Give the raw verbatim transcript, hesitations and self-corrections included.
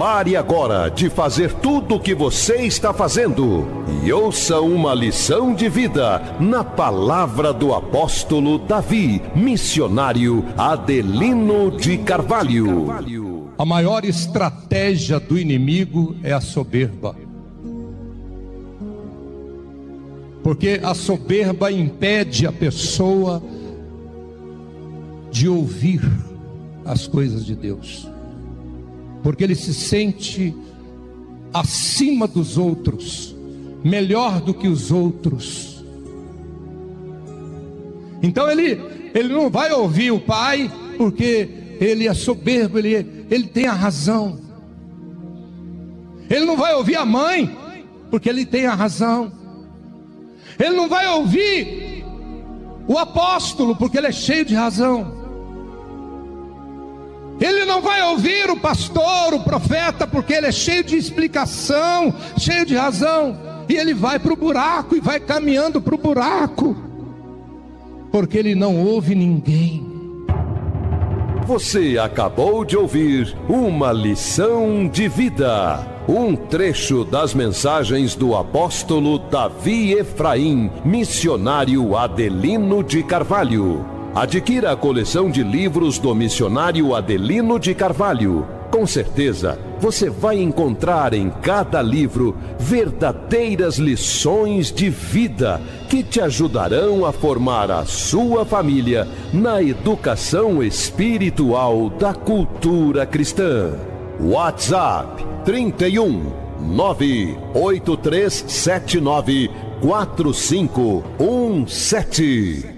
Pare agora de fazer tudo o que você está fazendo e ouça uma lição de vida na palavra do apóstolo Davi, missionário Adelino de Carvalho. A maior estratégia do inimigo é a soberba. Porque a soberba impede a pessoa de ouvir as coisas de Deus. Porque ele se sente acima dos outros, melhor do que os outros. Então ele, ele não vai ouvir o pai, porque ele é soberbo, ele, ele tem a razão. Ele não vai ouvir a mãe, porque ele tem a razão. Ele não vai ouvir o apóstolo, porque ele é cheio de razão. Ele não vai ouvir o pastor, o profeta, porque ele é cheio de explicação, cheio de razão. E ele vai para o buraco, e vai caminhando para o buraco, porque ele não ouve ninguém. Você acabou de ouvir uma lição de vida. Um trecho das mensagens do apóstolo Davi Efraim, missionário Adelino de Carvalho. Adquira a coleção de livros do missionário Adelino de Carvalho. Com certeza, você vai encontrar em cada livro verdadeiras lições de vida que te ajudarão a formar a sua família na educação espiritual da cultura cristã. WhatsApp trinta e um, nove oito três sete nove quatro cinco um sete.